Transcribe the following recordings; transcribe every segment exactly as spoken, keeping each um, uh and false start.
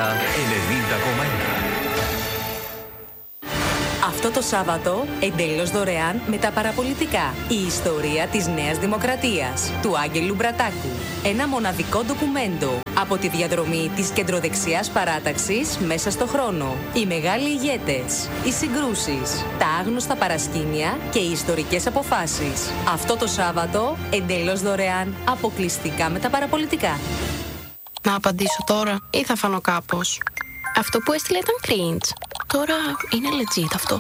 Παραπολιτικά ενενήντα κόμμα ένα. Αυτό το Σάββατο, εντελώς δωρεάν με τα παραπολιτικά. Η ιστορία της Νέας Δημοκρατίας, του Άγγελου Μπρατάκου. Ένα μοναδικό ντοκουμέντο από τη διαδρομή της κεντροδεξιάς παράταξης μέσα στο χρόνο. Οι μεγάλοι ηγέτες, οι συγκρούσεις, τα άγνωστα παρασκήνια και οι ιστορικές αποφάσεις. Αυτό το Σάββατο, εντελώς δωρεάν, αποκλειστικά με τα παραπολιτικά. Να απαντήσω τώρα ή θα φανώ κάπως? Αυτό που έστειλε ήταν cringe. Τώρα είναι legit αυτό.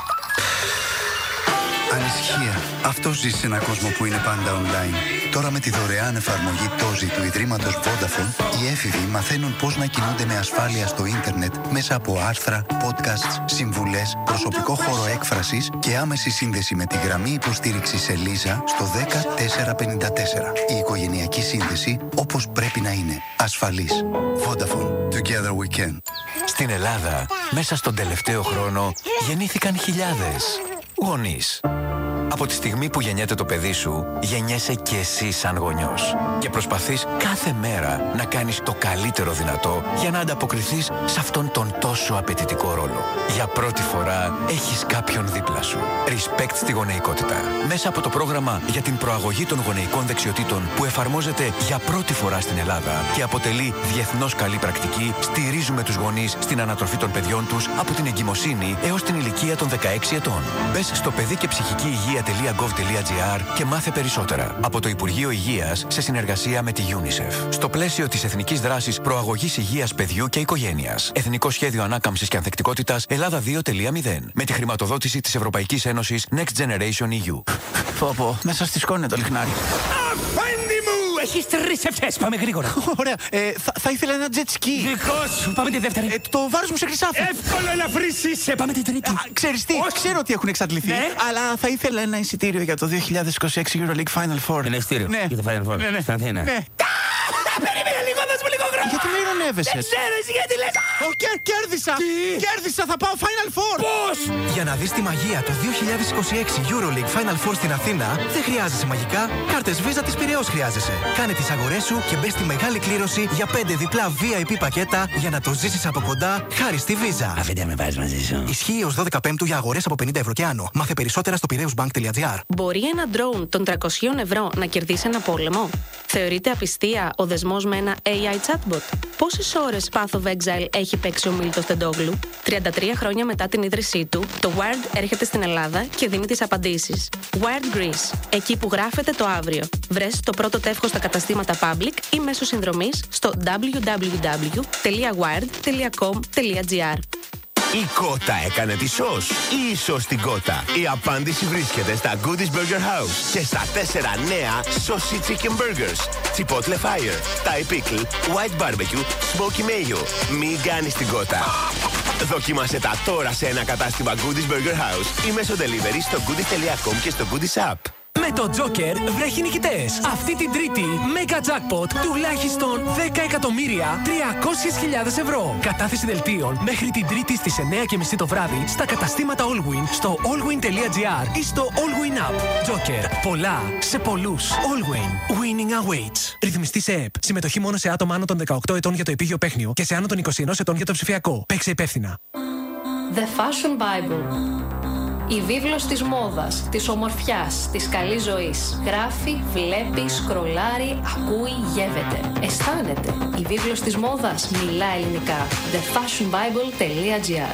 Ανησυχία. Αυτό ζει σε έναν κόσμο που είναι πάντα online. Τώρα με τη δωρεάν εφαρμογή Τόζι του Ιδρύματος Vodafone, οι έφηβοι μαθαίνουν πώς να κινούνται με ασφάλεια στο ίντερνετ μέσα από άρθρα, podcasts, συμβουλές, προσωπικό χώρο έκφρασης και άμεση σύνδεση με τη γραμμή υποστήριξης Ελίζα στο δέκα τέσσερα πενήντα τέσσερα. Η οικογενειακή σύνδεση όπως πρέπει να είναι. Ασφαλής. Vodafone. Together we can. Στην Ελλάδα, μέσα στον τελευταίο χρόνο, γεννήθηκαν χιλιάδες γονείς. Από τη στιγμή που γεννιέται το παιδί σου, γεννιέσαι και εσύ σαν γονιός. Και προσπαθείς κάθε μέρα να κάνεις το καλύτερο δυνατό για να ανταποκριθείς σε αυτόν τον τόσο απαιτητικό ρόλο. Για πρώτη φορά έχεις κάποιον δίπλα σου. Respect στη γονεϊκότητα. Μέσα από το πρόγραμμα για την προαγωγή των γονεϊκών δεξιοτήτων που εφαρμόζεται για πρώτη φορά στην Ελλάδα και αποτελεί διεθνώς καλή πρακτική, στηρίζουμε τους γονείς στην ανατροφή των παιδιών τους από την εγκυμοσύνη έως την ηλικία των δεκαέξι ετών. Μπες στο παιδί και ψυχική υγεία .gov.gr και μάθε περισσότερα από το Υπουργείο Υγείας σε συνεργασία με τη UNICEF. Στο πλαίσιο της Εθνικής Δράσης Προαγωγής Υγείας Παιδιού και Οικογένειας. Εθνικό Σχέδιο Ανάκαμψης και Ανθεκτικότητας Ελλάδα δύο κόμμα μηδέν. Με τη χρηματοδότηση της Ευρωπαϊκής Ένωσης Next Generation ι γιου. Πω πω, μέσα στη σκόνη το λιχνάρι. Αφέντη μου! Έχεις τρεις ευχές, πάμε γρήγορα. Ωραία, ε, θα, θα ήθελα ένα jet ski. Δικό σου, πάμε τη δεύτερη. Ε, το βάρος μου σε χρυσάφι. Εύκολο να βρεις είσαι, πάμε την τρίτη. Α, ξέρεις τι, Όχι. ξέρω ότι έχουν εξαντληθεί, Ναι. αλλά θα ήθελα ένα εισιτήριο για το δύο χιλιάδες είκοσι έξι Euroleague Final Four. Ένα εισιτήριο Ναι. για το Final Four. Ναι, ναι. Στην Αθήνα. Ναι. Περίμενε λίγο, δώσ' μου λίγο χρόνο. Γιατί με ειρωνεύεσαι? Δεν ξέρω εσύ γιατί λες. Ω, κέρ, κέρδισα! Τι? Κέρδισα, θα πάω Final Four! Πώς? Για να δεις τη μαγεία το δύο χιλιάδες είκοσι έξι Euroleague Final Four στην Αθήνα, δεν χρειάζεσαι μαγικά, κάρτες Visa της Πειραιώς χρειάζεσαι. Κάνε τις αγορές σου και μπες στη μεγάλη κλήρωση για πέντε διπλά βι άι πι πακέτα για να το ζήσεις από κοντά χάρη στη Visa. Αφέντη με βάζεις μαζί σου. Ισχύει ως δώδεκα Πέμπτου για αγορές από πενήντα ευρώ και άνω. Μάθε περισσότερα στο πειραιώσμπανκ.gr. Μπορεί ένα drone των τριακόσια ευρώ να κερδίσει ένα πόλεμο? Θεωρείται απιστία ο δεσμός με ένα έι άι chatbot? Πόσες ώρες Path of Exile έχει παίξει ο Μίλτος Τεντόγλου? τριάντα τρία χρόνια μετά την ίδρυσή του, το Wired έρχεται στην Ελλάδα και δίνει τις απαντήσεις. Wired Greece, εκεί που γράφεται το αύριο. Βρες το πρώτο τεύχος στα καταστήματα Public ή μέσω συνδρομής στο double-u double-u double-u τελεία wired τελεία com τελεία gr. Η Κότα έκανε τη σως ή η σως στην Κότα? Η απάντηση βρίσκεται στα Goodies Burger House και στα τέσσερα νέα Saucy Chicken Burgers, Chipotle Fire, Thai Pickle, White Barbecue, Smoky Mayo. Μην κάνεις την Κότα. Δοκίμασε τα τώρα σε ένα κατάστημα Goodies Burger House ή μέσω delivery στο goodies τελεία com και στο Goodies App. Με το Joker βρέχει νικητές. Αυτή την Τρίτη, Mega Jackpot τουλάχιστον δέκα εκατομμύρια τριακόσιες χιλιάδες ευρώ. Κατάθεση δελτίων μέχρι την Τρίτη στις εννιά και μισή το βράδυ στα καταστήματα Allwin, στο allwin τελεία gr ή στο Allwin App. Joker. Πολλά σε πολλούς. Allwin. Winning awaits. Ρυθμιστή σε ΕΠ. Συμμετοχή μόνο σε άτομα άνω των δεκαοκτώ ετών για το επίγειο παίχνιο και σε άνω των είκοσι ένα ετών για το ψηφιακό. Παίξε υπεύθυνα. The Fashion Bible. Η βίβλος της μόδας, της ομορφιάς, της καλής ζωής. Γράφει, βλέπει, σκρολάρει, ακούει, γεύεται. Αισθάνεται. Η βίβλος της μόδας μιλά ελληνικά. the fashion bible τελεία gr.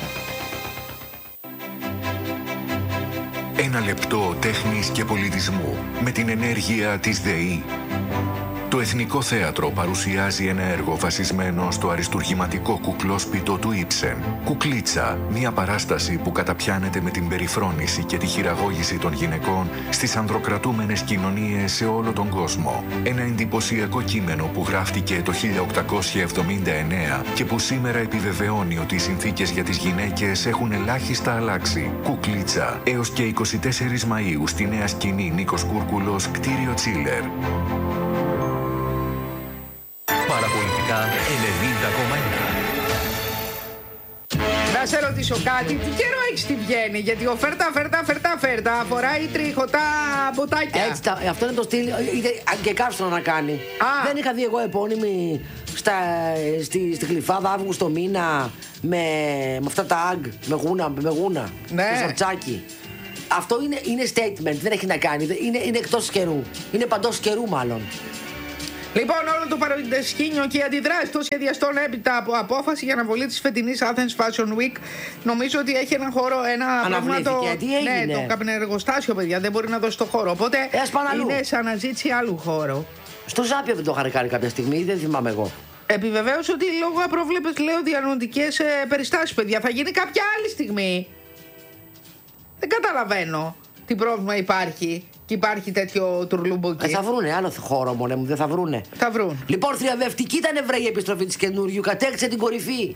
Ένα λεπτό τέχνης και πολιτισμού με την ενέργεια της ΔΕΗ. Το Εθνικό Θέατρο παρουσιάζει ένα έργο βασισμένο στο αριστουργηματικό κουκλόσπιτο του Ήψεν. Κουκλίτσα, μια παράσταση που καταπιάνεται με την περιφρόνηση και τη χειραγώγηση των γυναικών στις ανδροκρατούμενες κοινωνίες σε όλο τον κόσμο. Ένα εντυπωσιακό κείμενο που γράφτηκε το χίλια οκτακόσια εβδομήντα εννέα και που σήμερα επιβεβαιώνει ότι οι συνθήκες για τις γυναίκες έχουν ελάχιστα αλλάξει. Κουκλίτσα, έως και εικοστή τέταρτη Μαΐου στη Νέα Σκηνή Νίκος Κούρκουλος, κτίριο Τσίλερ. Παραπολιτικά ενενήντα κόμμα ένα. Να σε ρωτήσω κάτι. Τι καιρό έχεις στη Βιέννη? Γιατί ο φέρτα, φέρτα, φέρτα, φέρτα φοράει τριχωτά μποτάκια. Έτσι, τα, αυτό είναι το στυλ. Και καύστρο να κάνει. Α. Δεν είχα δει εγώ επώνυμη στα, στη, στη Κλειφάδα Αύγουστο μήνα με, με αυτά τα αγ, με γούνα, με γούνα. Ναι. Στο σορτσάκι. Αυτό είναι, είναι statement, δεν έχει να κάνει. Είναι, είναι εκτός καιρού. Είναι παντός καιρού, μάλλον. Λοιπόν, όλο το παρασκήνιο και οι αντιδράσεις των σχεδιαστών έπειτα από απόφαση για αναβολή της φετινής Athens Fashion Week, νομίζω ότι έχει ένα χώρο, ένα πρόβλημα. Το, ναι, το καπνεργοστάσιο, παιδιά, δεν μπορεί να δώσει το χώρο. Οπότε είναι σε αναζήτηση άλλου χώρου. Στο Ζάπιο δεν το είχαν κάνει κάποια στιγμή, δεν θυμάμαι εγώ. Επιβεβαίωσε ότι λόγω απρόβλεπτες, λέω, διανοητικές ε, περιστάσεις, παιδιά, θα γίνει κάποια άλλη στιγμή. Δεν καταλαβαίνω τι πρόβλημα υπάρχει. Και υπάρχει τέτοιο τουρλούμπο εκεί. Ε, θα βρούνε άλλο χώρο, μόνε μου, δεν θα βρούνε. Θα βρουν. Λοιπόν, θριαμβευτική ήταν ευρώ η επιστροφή της καινούριου. Κατέκτησε την κορυφή.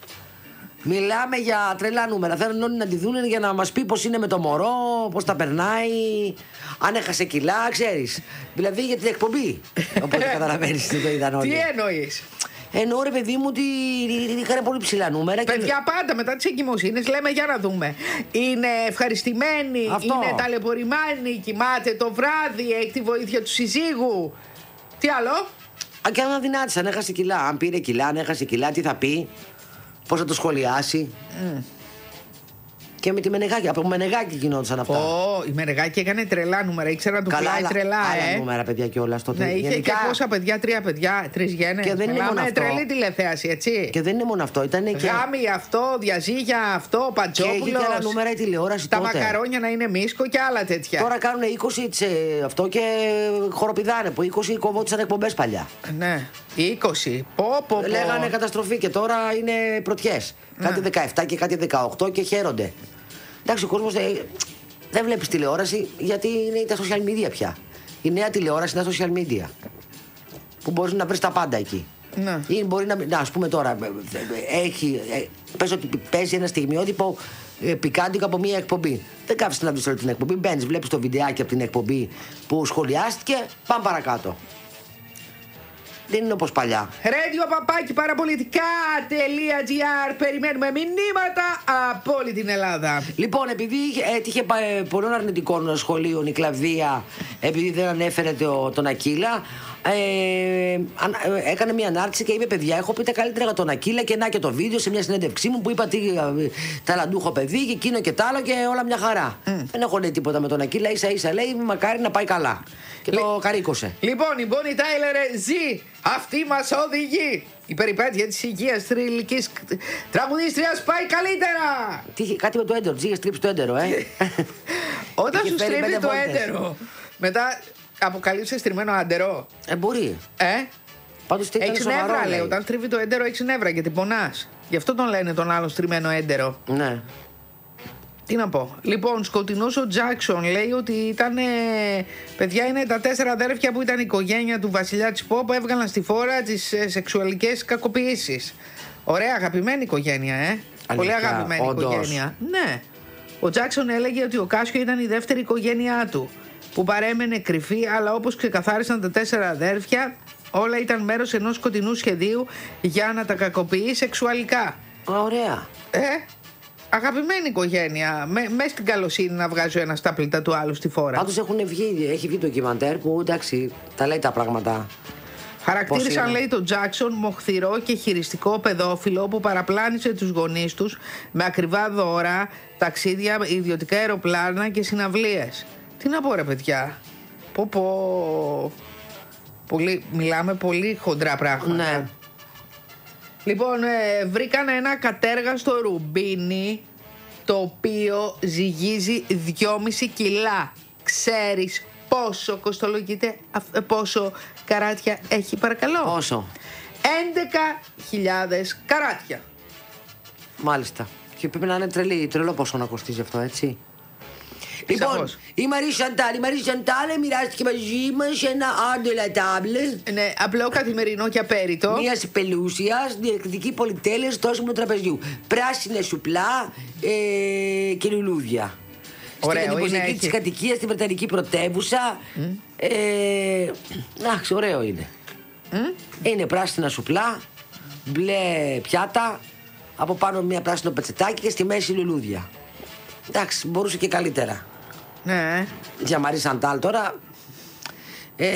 Μιλάμε για τρελά νούμερα. Θέλουν όλοι να τη δουν για να μας πει πώς είναι με το μωρό, πώς τα περνάει, αν έχασε κιλά, ξέρεις. Δηλαδή για την εκπομπή. Οπότε καταλαβαίνεις τι το είδαν όλοι. Τι εννοείς? Εννοώ, ρε παιδί μου, ότι είχαν πολύ ψηλά νούμερα. Παιδιά, και... πάντα μετά τις εγκυμοσύνες λέμε για να δούμε. Είναι ευχαριστημένοι, αυτό. Είναι ταλαιπωρημένοι, κοιμάται το βράδυ, έχει τη βοήθεια του συζύγου. Τι άλλο? Α, και αν αδυνάτησε, αν έχασε κιλά. Αν πήρε κιλά, αν έχασε κιλά, τι θα πει, πώς θα το σχολιάσει. Mm. Και με τη Μενεγάκη, από Μενεγάκη γινόντουσαν αυτά. Ω, oh, η Μενεγάκη έκανε τρελά νούμερα, ήξερα να του πουλάει τρελά, άλλα ε. νούμερα, παιδιά, κιόλας τότε. Ναι, είχε γενικά... και πόσα παιδιά, τρία παιδιά, τρεις γέννες. Και δεν είναι μόνο αυτό. Τρελή τηλεθέαση, έτσι. Και δεν είναι μόνο αυτό, ήταν και. Γάμι αυτό, διαζύγια αυτό, Πατζόπουλος. Και είχε και άλλα νούμερα η τηλεόραση τα τότε. Τα μακαρόνια να είναι μίσκο και άλλα τέτοια. Τώρα κάνουν είκοσι τσε, αυτό και χοροπηδάνε. Που είκοσι κοβόντουσαν εκπομπές παλιά. Ναι, είκοσι. Πω, πω, πω. Λέγανε καταστροφή και τώρα είναι πρωτιές. Ναι. Κάτι δεκαεπτά και κάτι δεκαοκτώ και χαίρονται. Εντάξει, ο κόσμος δεν, δεν βλέπει τηλεόραση γιατί είναι τα social media πια. Η νέα τηλεόραση είναι τα social media. Που μπορεί να βρει τα πάντα εκεί. Ναι. Ή μπορεί να. Να, ας πούμε τώρα, έχει, πες ότι παίζει ένα στιγμιότυπο πικάντικο από μια εκπομπή. Δεν κάθεσαι να δεις όλη την εκπομπή. Μπαίνεις, βλέπεις το βιντεάκι από την εκπομπή που σχολιάστηκε. Πάμε παρακάτω. Δεν είναι όπως παλιά. Radio παπάκι παραπολιτικά.gr. Περιμένουμε μηνύματα από όλη την Ελλάδα. Λοιπόν, επειδή έτυχε πολλών αρνητικών σχολείων η Κλαβδία, επειδή δεν ανέφερε το, τον Ακύλα, ε, έκανε μια ανάρτηση και είπε: παιδιά, έχω πει τα καλύτερα για τον Ακύλα και να και το βίντεο σε μια συνέντευξή μου που είπα τι ταλαντούχο παιδί και εκείνο και τ' άλλο και όλα μια χαρά. Mm. Δεν έχω λέει τίποτα με τον Ακύλα, ίσα ίσα λέει μακάρι να πάει καλά. Και Λ... το καρίκωσε. Λοιπόν, η Μπόνι Τάιλερ ζει. Αυτή μας οδηγεί. Η περιπέτεια της υγείας θρυλικής τραγουδίστριας πάει καλύτερα. Τι, κάτι με το έντερο, της είχες τρίψει το έντερο, ε. Όταν σου στρίβει το έντερο, μετά αποκαλύψεις στριμμένο άντερο. Ε, μπορεί. Ε, πάντως τι έχεις νεύρα, λέει. Όταν στρίβει το έντερο, έχεις νεύρα γιατί πονάς. Γι' αυτό τον λένε τον άλλο στριμμένο έντερο. Ναι. Τι να πω. Λοιπόν, σκοτεινός ο Τζάκσον λέει ότι ήταν. Παιδιά, είναι τα τέσσερα αδέρφια που ήταν η οικογένεια του βασιλιά της Pop που έβγαλαν στη φόρα τις ε, σεξουαλικές κακοποιήσεις. Ωραία, αγαπημένη οικογένεια, ε. Αλήθεια, πολύ αγαπημένη όντως. Οικογένεια. Ναι. Ο Τζάκσον έλεγε ότι ο Κάσιο ήταν η δεύτερη οικογένειά του. Που παρέμενε κρυφή, αλλά όπως ξεκαθάρισαν τα τέσσερα αδέρφια, όλα ήταν μέρος ενός σκοτεινού σχεδίου για να τα κακοποιεί σεξουαλικά. Ωραία. Ε. Αγαπημένη οικογένεια. Με, με στην καλοσύνη να βγάζει ο ένας τα πλήτα του άλλου στη φόρα. Πάντως έχουν βγει, έχει βγει ντοκιμαντέρ που εντάξει, τα λέει τα πράγματα. Χαρακτήρισαν, λέει, τον Τζάκσον μοχθηρό και χειριστικό παιδόφιλο που παραπλάνησε τους γονείς τους με ακριβά δώρα, ταξίδια, ιδιωτικά αεροπλάνα και συναυλίες. Τι να πω, ρε παιδιά. Πω πω. Πολύ, μιλάμε πολύ χοντρά πράγματα. Ναι. Λοιπόν, ε, βρήκαν ένα κατέργαστο ρουμπίνι το οποίο ζυγίζει δυόμισι κιλά. Ξέρεις πόσο κοστολογείται, πόσο καράτια έχει, παρακαλώ? Πόσο? έντεκα χιλιάδες καράτια. Μάλιστα. Και πρέπει να είναι τρελή, τρελό πόσο να κοστίζει αυτό, έτσι. Λοιπόν, η Μαρή Σαντάλ, η Μαρή Σαντάλ μοιράστηκε μαζί μας ένα αντελατάμπλε. Ναι, απλό καθημερινό και απέριτο. Μια πελούσια, διεκδική πολυτέλεια στο άσημο τραπεζιού. Πράσινα σουπλά ε, και λουλούδια. Ωραίο, στην εντυπωσιακή της κατοικίας, στη Βρετανική πρωτεύουσα. Mm. Ε, εντάξει, ωραίο είναι. Mm. Είναι πράσινα σουπλά, μπλε πιάτα. Από πάνω μια πράσινο πετσετάκι και στη μέση λουλούδια. Εντάξει, μπορούσε και καλύτερα. Ναι. Για Μαρή Σαντάλ τώρα. Ε,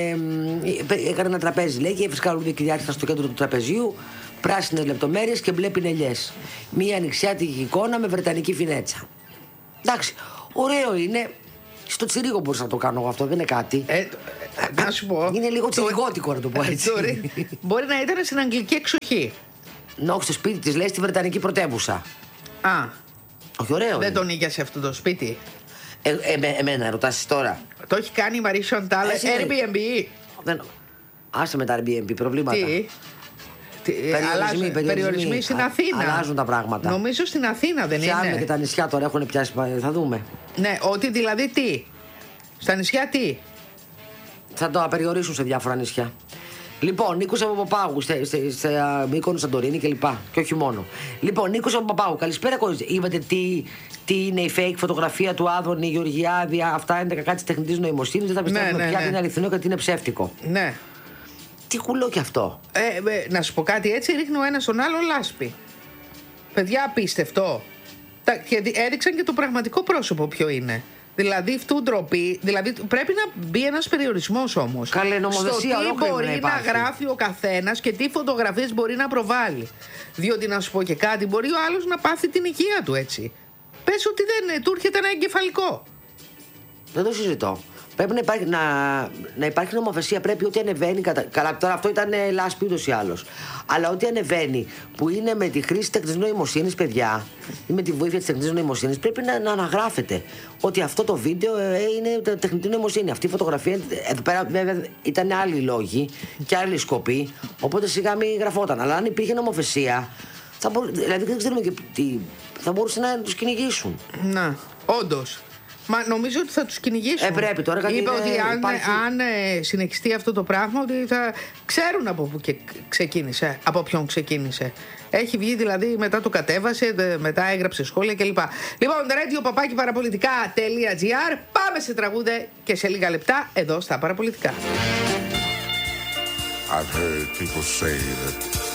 έκανε ένα τραπέζι, λέει, και έβρισκα λουλούδια κυριάρχησα στο κέντρο του τραπεζιού. Πράσινες λεπτομέρειες και μπλε πινελιές. Μία ανοιξιάτικη εικόνα με βρετανική φινέτσα. Εντάξει, ωραίο είναι. Στο τσιρίγο μπορούσα να το κάνω εγώ αυτό, δεν είναι κάτι. Ε, να σου πω. Είναι λίγο τσιριγότικο να το πω έτσι. Μπορεί να ήταν στην αγγλική εξοχή. Να, όχι, στο σπίτι της, λέει, στη βρετανική πρωτεύουσα. Α. Όχι, ωραίο. Δεν τον νοικιάσε αυτό το σπίτι. Ε, ε, ε, εμένα, ρωτάς τώρα. Το έχει κάνει η Μαρή Σαντάλ. Airbnb. Δεν... Άσε με τα Airbnb, προβλήματα. Τι. Περιορισμοί, περιορισμοί. περιορισμοί στην Αθήνα. Αλλάζουν τα πράγματα. Νομίζω στην Αθήνα δεν Φτιάχνουν είναι. Και τα νησιά τώρα έχουν πιάσει. Θα δούμε. Ναι, ότι δηλαδή τι. Στα νησιά τι. Θα το απεριορίσουν σε διάφορα νησιά. Λοιπόν, Νίκος από Παπάγου, σε, σε, σε Μύκονο, Σαντορίνη κλπ. Και όχι μόνο. Λοιπόν, Νίκος από Παπάγου, καλησπέρα κορίτσια. Είπατε τι, τι είναι η fake φωτογραφία του Άδωνη, Γεωργιάδη, αυτά είναι κακά τη τεχνητή νοημοσύνη. Δεν τα πιστεύουμε ναι, ναι, πια, ναι. τι είναι αληθινό και τι είναι ψεύτικο. Ναι. Τι κουλό κι αυτό. Ε, ε, να σου πω κάτι, έτσι ρίχνει ο ένας τον άλλο λάσπη. Παιδιά, απίστευτο. Τα, και έδειξαν και το πραγματικό πρόσωπο ποιο είναι. Δηλαδή, αυτού ντροπή. Δηλαδή, πρέπει να μπει ένας περιορισμός όμως. Καλέ, νομοθεσία, στο τι μπορεί να, να γράφει ο καθένας και τι φωτογραφίες μπορεί να προβάλλει. Διότι να σου πω και κάτι, μπορεί ο άλλος να πάθει την υγεία του έτσι. Πες ότι δεν του έρχεται ένα εγκεφαλικό. Δεν το συζητώ. Πρέπει να υπάρχει, να, να υπάρχει νομοθεσία. Πρέπει ό,τι ανεβαίνει. Κατα... Καλά, τώρα αυτό ήταν λάσπη ούτως ή άλλως. Αλλά ό,τι ανεβαίνει που είναι με τη χρήση τεχνητής νοημοσύνης, παιδιά, ή με τη βοήθεια της τεχνητής νοημοσύνης, πρέπει να, να αναγράφεται ότι αυτό το βίντεο ε, είναι τεχνητή νοημοσύνη. Αυτή η φωτογραφία. Εδώ πέρα, βέβαια, ήταν άλλοι λόγοι και άλλοι σκοποί. Οπότε σιγά μην γραφόταν. Αλλά αν υπήρχε νομοθεσία, θα μπορού... δηλαδή δεν ξέρουμε και τι. Θα μπορούσαν να τους κυνηγήσουν. Να, όντως. Μα νομίζω ότι θα τους κυνηγήσουν. Ε, πρέπει τώρα, γιατί είπε είναι, ότι αν, υπάρχει... αν ε, συνεχιστεί αυτό το πράγμα, ότι θα ξέρουν από πού και ξεκίνησε, από ποιον ξεκίνησε. Έχει βγει δηλαδή, μετά το κατέβασε, δε, μετά έγραψε σχόλια κλπ. Λοιπόν, radio παπάκι παραπολιτικά.gr. Πάμε σε τραγούδι και σε λίγα λεπτά εδώ στα Παραπολιτικά. I've heard people say that